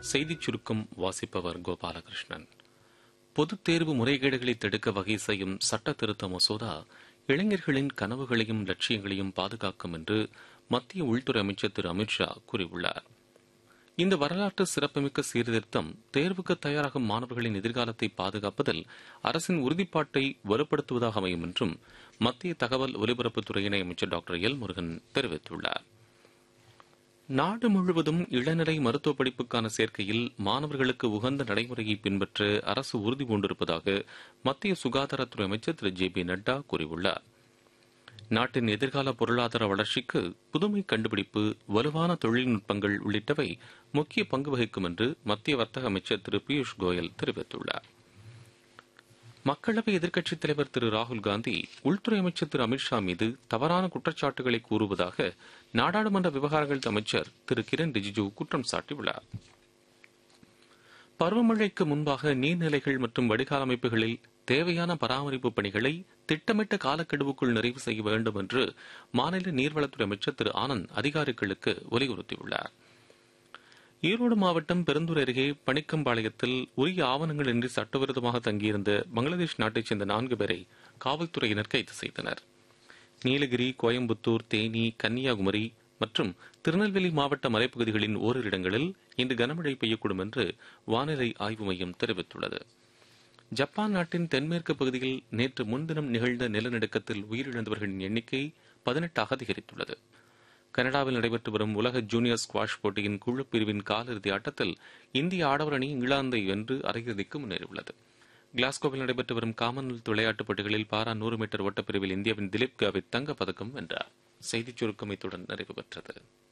செய்திச் சுருக்கம் வாசிப்பவர் கோபாலகிருஷ்ணன். பொதுத் தேர்வு முறைகேடுகளை தடுக்க வகை செய்யும் சட்ட திருத்த மசோதா இளைஞர்களின் கனவுகளையும் லட்சியங்களையும் பாதுகாக்கும் என்று மத்திய உள்துறை அமைச்சர் திரு அமித்ஷா கூறியுள்ளார். இந்த வரலாற்று சிறப்புமிக்க சீர்திருத்தம் தேர்வுக்கு தயாராகும் மாணவர்களின் எதிர்காலத்தை பாதுகாப்பதில் அரசின் உறுதிப்பாட்டை வலுப்படுத்துவதாக அமையும் என்றும் மத்திய தகவல் ஒலிபரப்புத்துறை இணை அமைச்சர் டாக்டர் எல் முருகன் தெரிவித்துள்ளார். நாடு முழுவதும் இளநிலை மருத்துவ படிப்புக்கான சேர்க்கையில் மாணவர்களுக்கு உகந்த நடைமுறையை பின்பற்ற அரசு உறுதி பூண்டிருப்பதாக மத்திய சுகாதாரத்துறை அமைச்சர் திரு ஜே பி நட்டா கூறியுள்ளார். நாட்டின் எதிர்கால பொருளாதார வளர்ச்சிக்கு புதுமை கண்டுபிடிப்பு, வலுவான தொழில்நுட்பங்கள் உள்ளிட்டவை முக்கிய பங்கு வகிக்கும் என்று மத்திய வர்த்தக அமைச்சர் திரு பியூஷ் கோயல் தெரிவித்துள்ளார். மக்களவை எதிர்க்கட்சித் தலைவர் திரு ராகுல் காந்தி உள்துறை அமைச்சர் திரு அமித்ஷா மீது தவறான குற்றச்சாட்டுகளை கூறுவதாக நாடாளுமன்ற விவகாரங்கள் அமைச்சர் திரு கிரண் ரிஜிஜு குற்றம் சாட்டியுள்ளார். பருவமழைக்கு முன்பாக நீர்நிலைகள் மற்றும் வடிகால் அமைப்புகளில் தேவையான பராமரிப்பு பணிகளை திட்டமிட்ட காலக்கெடுவுக்குள் நிறைவு செய்ய வேண்டும் என்று மாநில நீர்வளத்துறை அமைச்சர் திரு ஆனந்த் அதிகாரிகளுக்கு வலியுறுத்தியுள்ளார். ஈரோடு மாவட்டம் பெருந்தூர் அருகே பணிக்கம்பாளையத்தில் உரிய ஆவணங்கள் இன்றி சட்டவிரோதமாக தங்கியிருந்த பங்களாதேஷ் நாட்டைச் சேர்ந்த 4 பேரை காவல்துறையினர் கைது செய்தனர். நீலகிரி, கோயம்புத்தூர், தேனி, கன்னியாகுமரி மற்றும் திருநெல்வேலி மாவட்ட மலைப்பகுதிகளின் ஓரிரு இடங்களில் இன்று கனமழை பெய்யக்கூடும் என்று வானிலை ஆய்வு மையம் தெரிவித்துள்ளது. ஜப்பான் நாட்டின் தென்மேற்கு பகுதியில் நேற்று முன்தினம் நிகழ்ந்த நிலநடுக்கத்தில் உயிரிழந்தவர்களின் எண்ணிக்கை 18 அதிகரித்துள்ளது. கனடாவில் நடைபெற்று வரும் உலக ஜூனியர் ஸ்குவாஷ் போட்டியின் குழு பிரிவின் காலிறுதி ஆட்டத்தில் இந்திய ஆடவர் அணி இங்கிலாந்தை வென்று அரையிறுதிக்கு முன்னேறியுள்ளது. கிளாஸ்கோவில் நடைபெற்று வரும் காமன்வெல்த் விளையாட்டுப் போட்டிகளில் பாரா 100 மீட்டர் ஓட்டப்பிரிவில் இந்தியாவின் திலீப் காவித் தங்கப்பதக்கம் வென்றார். செய்திச் சுருக்கம் இத்துடன் நிறைவு பெற்றது.